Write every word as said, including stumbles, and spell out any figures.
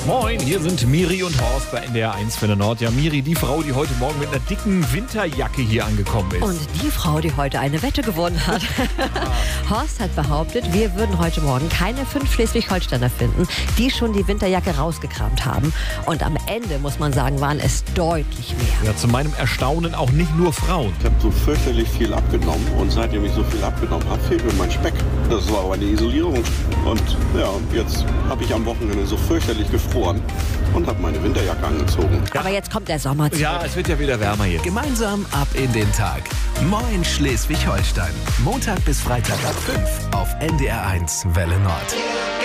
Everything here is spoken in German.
Moin, hier sind Miri und Horst bei N D R eins für den Nord. Ja, Miri, die Frau, die heute Morgen mit einer dicken Winterjacke hier angekommen ist. Und die Frau, die heute eine Wette gewonnen hat. Horst hat behauptet, wir würden heute Morgen keine fünf Schleswig-Holsteiner finden, die schon die Winterjacke rausgekramt haben. Und am Ende, muss man sagen, waren es deutlich mehr. Ja, zu meinem Erstaunen auch nicht nur Frauen. Ich habe so fürchterlich viel abgenommen und seitdem ich so viel abgenommen habe, fehlt mir mein Speck. Das war aber eine Isolierung. Und ja, jetzt habe ich am Wochenende so fürchterlich gefroren und habe meine Winterjacke angezogen. Aber jetzt kommt der Sommer zurück. Ja, es wird ja wieder wärmer jetzt. Gemeinsam ab in den Tag. Moin Schleswig-Holstein. Montag bis Freitag ab fünf auf N D R eins Welle Nord.